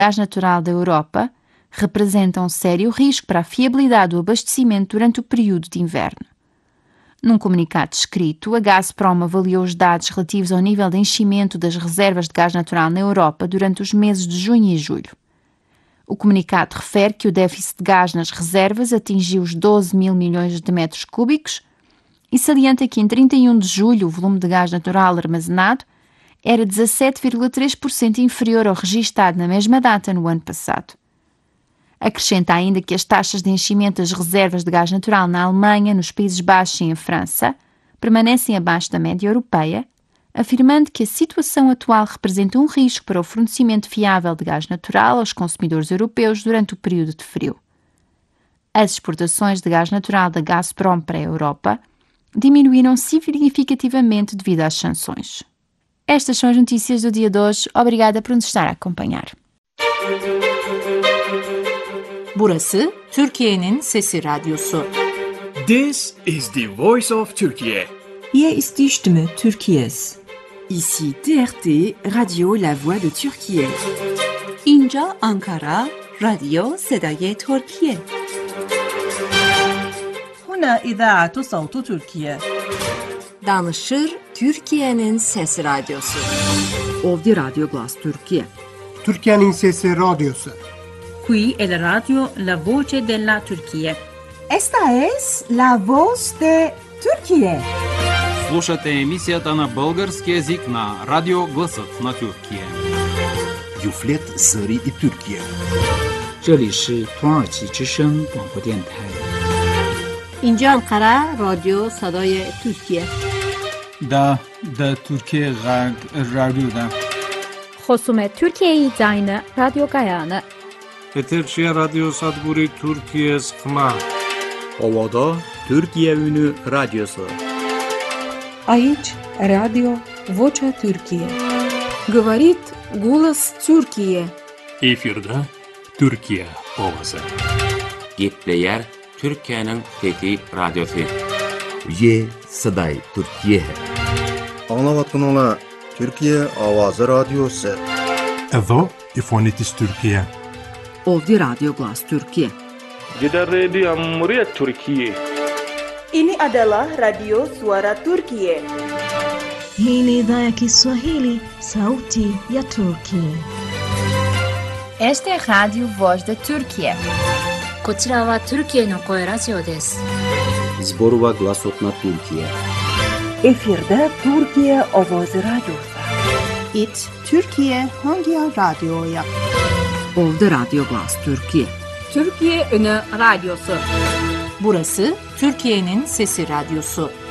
gás natural da Europa representa um sério risco para a fiabilidade do abastecimento durante o período de inverno. Num comunicado escrito, a Gazprom avaliou os dados relativos ao nível de enchimento das reservas de gás natural na Europa durante os meses de junho e julho. O comunicado refere que o déficit de gás nas reservas atingiu os 12 mil milhões de metros cúbicos e salienta que em 31 de julho o volume de gás natural armazenado era 17,3% inferior ao registado na mesma data no ano passado. Acrescenta ainda que as taxas de enchimento das reservas de gás natural na Alemanha, nos Países Baixos e em França permanecem abaixo da média europeia, afirmando que a situação atual representa um risco para o fornecimento fiável de gás natural aos consumidores europeus durante o período de frio. As exportações de gás natural da Gazprom para a Europa diminuíram significativamente devido às sanções. Estas são as notícias do dia de hoje. Obrigada por nos estar a acompanhar. Burası Türkiye'nin Sesi Radyosu. This is the voice of Turkey. Hier ist die Stimme Türkiye's. Ici TRT, Radio La Voix de Türkiye. اینجا Ankara, رادیو صدای ترکیه. هنا إذاعة صوت تركيا. Danışır Türkiye'nin Sesi Radyosu. Ovdje Radio Glas Türkiye. Türkiye'nin Sesi Radyosu. Qui è la radio La Voce della Turchia. Esta es La Voz de Turquía. Слушате емисията на български език на Радио Гласът на Тюркия. Юфлет Зари и Türkiye. 这里是土耳其之声广播电台。 اینجا Ankara, رادیو صدای ترکیه. دا ترکیه غرب رادیو دا. خصوم ترکیه زاین رادیو گایانه. Eterşehir Radyo Sadburi Türkiye Sıkma. Ovada Türkiye Ünü Radyosu. Aici Radio Vocea Türkiye. Говорит голос Türkiye. Efirde Türkiye ovası. Gitleyer Türkiye'nin Fethi Radyosu. Ye Saday Türkiye. Anlavatın Türkiye Avazı Radyosu. Edo İfonitis Türkiye. Ovdje Radio Glas Türkiye. Gidan Radio Muryat Türkiye. Ini adalah Radio Suara Turkiye. Hii ni idhaa ya Kiswahili, Sauti ya Turkiye. Esta é a Rádio Voz da Turquia. こちらはTürkiyeの声ラジオです。 Zborova Glasotna Türkiye. Efirde Türkiye Ovoz Radyosu. It Türkiye Hangi Radyo'ya? Ovdje Radio Glas Türkiye. Türkiye Ünü Radyosu. Burası Türkiye'nin Sesi Radyosu.